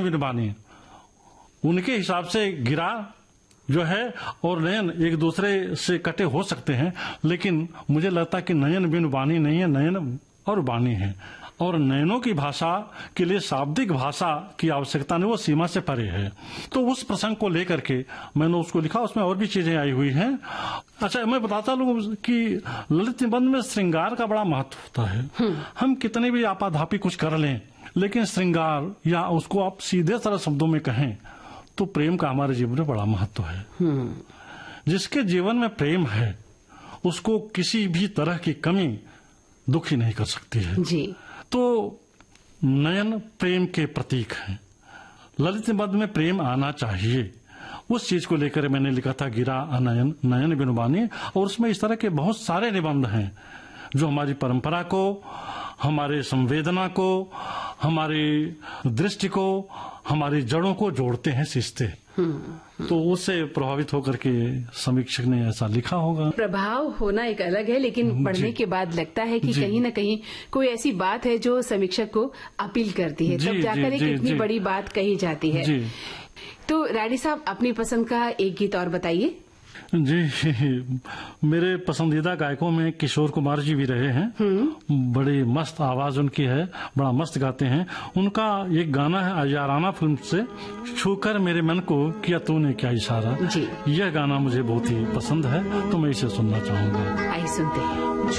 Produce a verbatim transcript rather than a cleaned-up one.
नयन बिन बानी, उनके हिसाब से गिरा जो है और नयन एक दूसरे से कटे हो सकते हैं, लेकिन मुझे लगता है कि नयन बिन बानी नहीं है, नयन और बानी है। और नयनों की भाषा के लिए शाब्दिक भाषा की आवश्यकता नहीं, वो सीमा से परे है। तो उस प्रसंग को लेकर के मैंने उसको लिखा, उसमें और भी चीजें आई हुई हैं। अच्छा, मैं बताता लूं कि ललित निबंध में श्रृंगार का बड़ा महत्व होता है। हम कितने भी आपाधापी कुछ कर लें, लेकिन श्रृंगार या उसको आप सीधे सरल शब्दों में कहें तो प्रेम का हमारे जीवन में बड़ा महत्व है। जिसके जीवन में प्रेम है उसको किसी भी तरह की कमी दुखी नहीं कर सकती है जी। तो नयन प्रेम के प्रतीक हैं। ललित निबंध में प्रेम आना चाहिए, उस चीज को लेकर मैंने लिखा था गिरा अनयन नयन बिन बानी। और उसमें इस तरह के बहुत सारे निबंध हैं जो हमारी परंपरा को, हमारे संवेदना को, हमारी दृष्टि को, हमारी जड़ों को जोड़ते हैं, सींचते हैं। तो उससे प्रभावित होकर के समीक्षक ने ऐसा लिखा होगा। प्रभाव होना एक अलग है, लेकिन पढ़ने के बाद लगता है कि कहीं न कहीं कोई ऐसी बात है जो समीक्षक को अपील करती है, तब जाकर एक इतनी बड़ी बात कही जाती है। जी। तो राडी साहब, अपनी पसंद का एक गीत और बताइए। जी, मेरे पसंदीदा गायकों में किशोर कुमार जी भी रहे हैं। बड़ी मस्त आवाज उनकी है, बड़ा मस्त गाते हैं। उनका एक गाना है याराना फिल्म से, छूकर मेरे मन को किया तूने क्या इशारा जी। यह गाना मुझे बहुत ही पसंद है, तो मैं इसे सुनना चाहूंगा। आइए सुनते हैं।